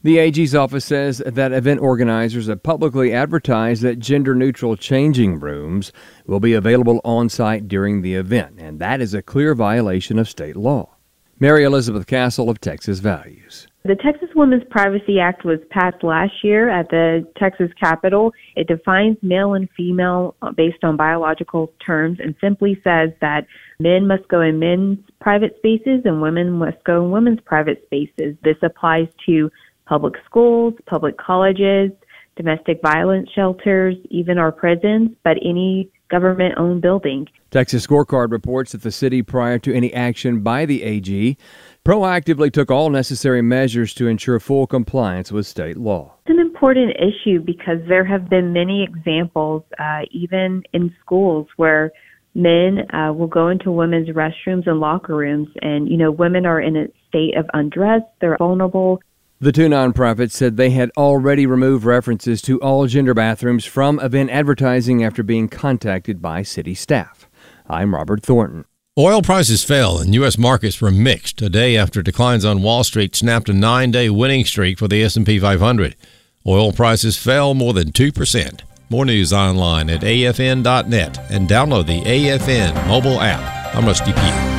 The AG's office says that event organizers have publicly advertised that gender-neutral changing rooms will be available on-site during the event, and that is a clear violation of state law. Mary Elizabeth Castle of Texas Values. The Texas Women's Privacy Act was passed last year at the Texas Capitol. It defines male and female based on biological terms and simply says that men must go in men's private spaces and women must go in women's private spaces. This applies to public schools, public colleges, domestic violence shelters, even our prisons, but any government-owned building. Texas Scorecard reports that the city, prior to any action by the AG, proactively took all necessary measures to ensure full compliance with state law. It's an important issue because there have been many examples, even in schools, where men will go into women's restrooms and locker rooms, and, women are in a state of undress, they're vulnerable. The two nonprofits said they had already removed references to all gender bathrooms from event advertising after being contacted by city staff. I'm Robert Thornton. Oil prices fell and U.S. markets were mixed a day after declines on Wall Street snapped a 9-day winning streak for the S&P 500. Oil prices fell more than 2%. More news online at afn.net and download the AFN mobile app. I'm Rusty Pugh.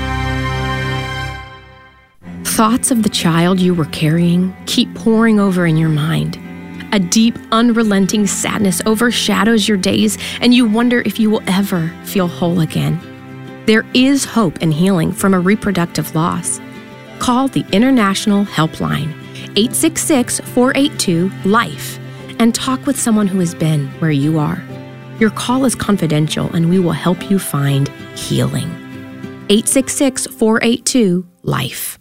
Thoughts of the child you were carrying keep pouring over in your mind. A deep, unrelenting sadness overshadows your days, and you wonder if you will ever feel whole again. There is hope and healing from a reproductive loss. Call the International Helpline, 866-482-LIFE, and talk with someone who has been where you are. Your call is confidential, and we will help you find healing. 866-482-LIFE.